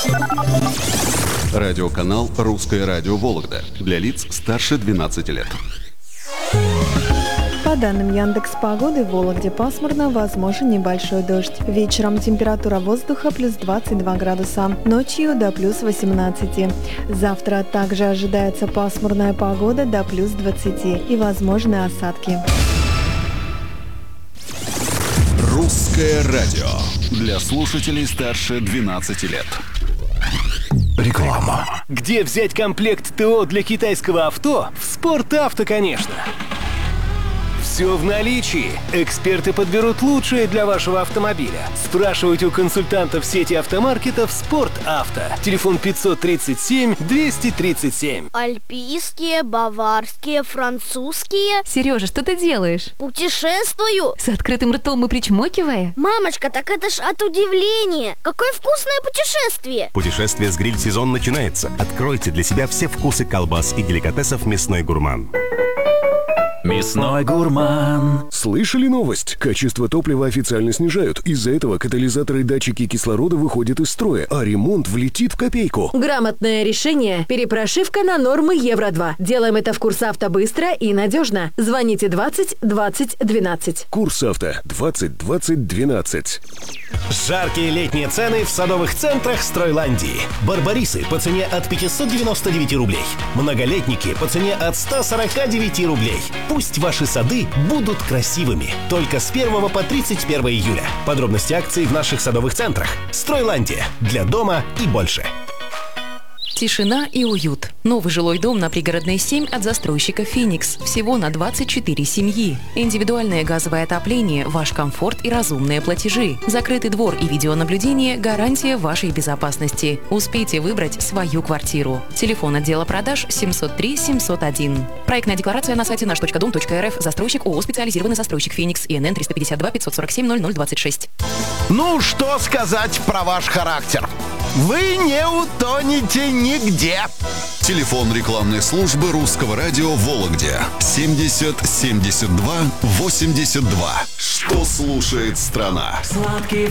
Радиоканал «Русское радио Вологда» для лиц старше 12 лет. По данным Яндекс.Погоды, в Вологде пасмурно, возможен небольшой дождь. Вечером температура воздуха плюс 22 градуса, ночью до плюс 18. Завтра также ожидается пасмурная погода до плюс 20 и возможны осадки. «Русское радио» для слушателей старше 12 лет. Реклама. Где взять комплект ТО для китайского авто? В «Спортавто», конечно. Все в наличии. Эксперты подберут лучшее для вашего автомобиля. Спрашивайте у консультантов сети автомаркетов «Спортавто». Телефон 537-237. Альпийские, баварские, французские. Сережа, что ты делаешь? Путешествую. С открытым ртом и причмокивая? Мамочка, так это ж от удивления. Какое вкусное путешествие. Путешествие с гриль-сезон начинается. Откройте для себя все вкусы колбас и деликатесов «Мясной гурман». Мясной гурман. Слышали новость? Качество топлива официально снижают. Из-за этого катализаторы и датчики кислорода выходят из строя, а ремонт влетит в копейку. Грамотное решение. Перепрошивка на нормы Евро-2. Делаем это в «Курсавто» быстро и надежно. Звоните 20 20 12. «Курсавто» 20 20 12. Жаркие летние цены в садовых центрах Стройландии. Барбарисы по цене от 599 рублей. Многолетники по цене от 149 рублей. Пусть ваши сады будут красивыми. Только с 1 по 31 июля. Подробности акций в наших садовых центрах. Стройландия. Для дома и больше. Тишина и уют. Новый жилой дом на Пригородной 7 от застройщика «Феникс». Всего на 24 семьи. Индивидуальное газовое отопление, ваш комфорт и разумные платежи. Закрытый двор и видеонаблюдение – гарантия вашей безопасности. Успейте выбрать свою квартиру. Телефон отдела продаж 703 701. Проектная декларация на сайте наш.дом.рф. Застройщик ООО «Специализированный застройщик «Феникс». ИНН 352 547 0026. Ну, что сказать про ваш характер? Вы не утонете нигде. Телефон рекламной службы «Русского радио» в Вологде 70 72 82. Что слушает страна? Сладкий